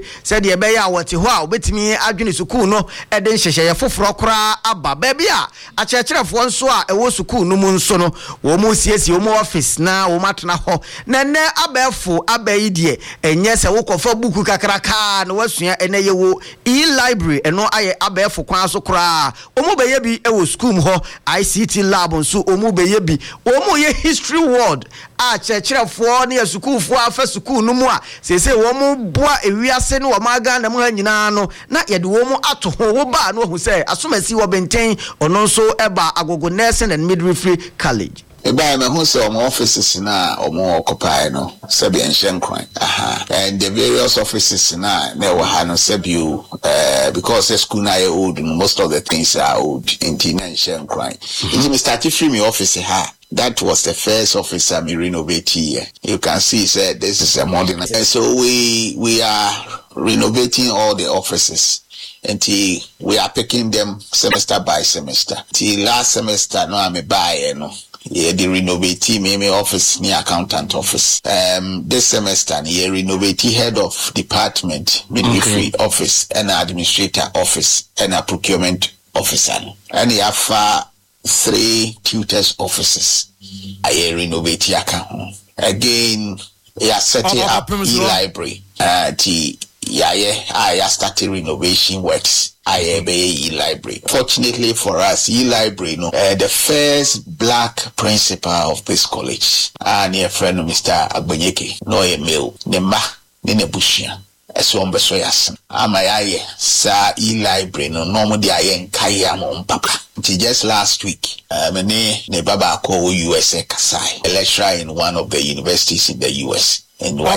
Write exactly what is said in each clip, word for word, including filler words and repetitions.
said the beya what you are with me adwene sukuu no e den hyehye foforo kora aba ba bia a chechirefo nso a e wo sukuu no mu nso no wo mu siesie wo mu office na wo matena ho na ne abefo abayi die enye se wo kofa buku kakraka na wasua ene ye wo e-library eno aye abefo kwan so kora wo mu beye bi e wo sukuu mu ho I C T lab nso wo mu beye bi wo mu ye history ward a chechirefo ne sukuu fo afa sukuu no mu a sese wo mu boa ewiase no wo maga na mu nyina no na yede wo mu ato ho wo ba no hu se asomasi wo benten ono nso eba Agogo Nursing and Midwifery College. Eba me hu se o offices na o mo occupy no sebi enshenkran aha and the various offices na na wo ha no sebi uh, because the school na old most of the things are old in enshenkran. It me start from my office ha. That was the first office I renovate here. You can see, said this is a modern. And so we we are renovating all the offices until we are picking them semester by semester. Till last semester, no, I'm a buyer, no. Yeah, the renovate me office near accountant office. Um, this semester, yeah, renovate head of department, midwifery okay. office, and administrator office, and a procurement officer. And you have uh, three tutors offices. I renovate yaka. Again, we are setting up e-library. Uh, the yeah, yeah, I started renovation works. I have a e-library. Fortunately for us, e-library, no, uh, the first black principal of this college, and uh, a friend of Mister Agbanyeke, no a male, Nema, Nene Bushia. Eso mbeso yasen amayaye sa e-library no normally ayen kaya mo papa. Just last week uh, mene ne baba ko U S A Kasai, a lecturer in one of the universities in the U S, and what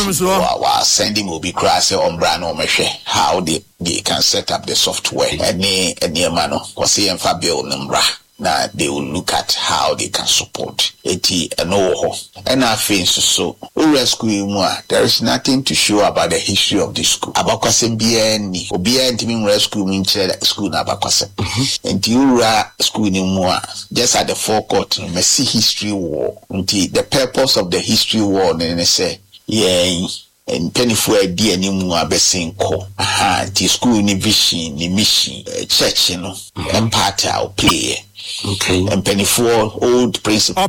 you sending will be crass on brand or measure how they, they can set up the software and near mano or see and Fabio Numbra. Now they will look at how they can support it and no and I think so rescue more. There is nothing to show about the history of this school. Abakwasem bieni obi antimi rescue min school na Abakwasem and you school ni more just at the forecourt me see history war until the purpose of the history war then they say yeah and twenty-four idea anymore abesinko aha the school ni vision ni mission church you know and part I'll play okay and twenty-four old principal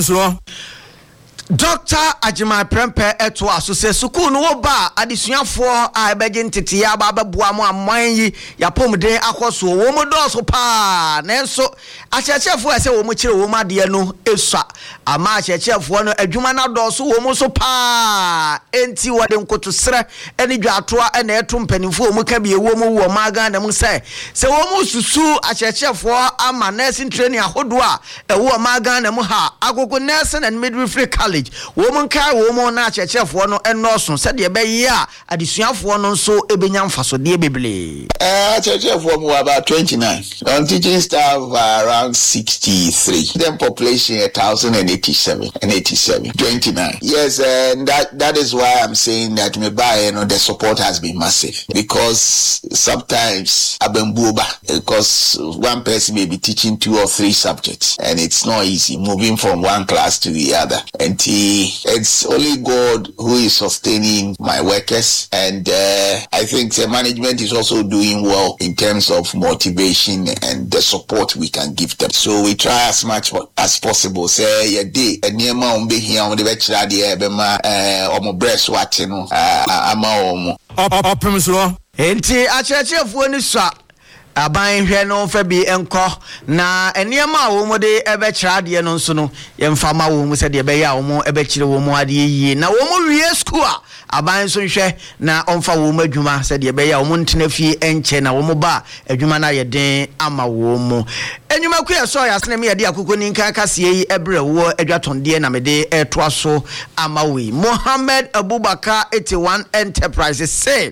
Doctor Ajima Prempe eto asose sukuu no ba adesuafo a ebeje ntete ya ba beboa mo aman yi yapomden akoso wo mo doso pa nenso achechefo ese wo mo kire wo made no esua ama achechefo no adwuma na doso wo mo so pa enti wode nkoto sere eni dwatoa ena eto mpanimfo wo mo ka bi ewo mo wo maga na mo se se wo mo susu achechefo ama nursing training ahodo a ewo maga na mo ha Agogo Nursing and Midwifery College woman kai woman na chechefo no enoso se de be yi a adesuafo no so ebenya mfaso de beble eh chechefo mo about twenty-nine on teaching staff uh, around sixty-three, then population one thousand eighty-seven and eighty-seven twenty-nine. Yes, and that that is why I'm saying that me buy you know the support has been massive, because sometimes abembuba because one person may be teaching two or three subjects and it's not easy moving from one class to the other. And it's only God who is sustaining my workers, and uh, I think the management is also doing well in terms of motivation and the support we can give them. So we try as much as possible. Say a day, a near mom be here on the vector, the ebema, or my breast watching, I'm a home. Enti achechefo ni swa aban hwe no fa bi enko na eniema wo mo de ebe kira de no nso no yemfa ma wo mo se de be ya wo mo ebe kire wo mo ade yi na wo mo wie school a aban so hwe na onfa wo mo adwuma se de be ya wo mo ntena fie enche na wo mo ba adwuma na ye den ama wo mo enwuma ku ye so ya sene me ye de akoko ni nkan kase yi ebre wo adwatonde na me de eto so ama we Mohammed Abubakar eighty-one Enterprises say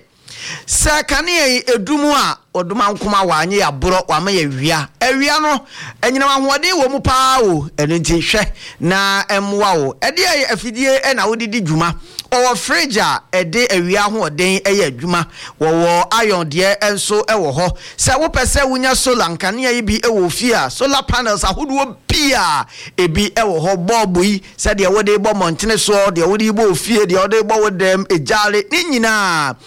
Sakane edumu a oduma nkoma wa anye ya boro wa ma ya wia awia no enyina ahode wo mu paa o eno nti hwe na emwa o ede aye afidie e na wodidi dwuma owo fridge a ede awia ho oden eye adwuma wo iron de enso e wo ho se wo pese wunya solar nkane ayi bi e wo fi a solar panels ahodo bia ebi e wo ho bobo yi se de wode bo montene so de wode bo fie de wode bo wodem ejale ni nyina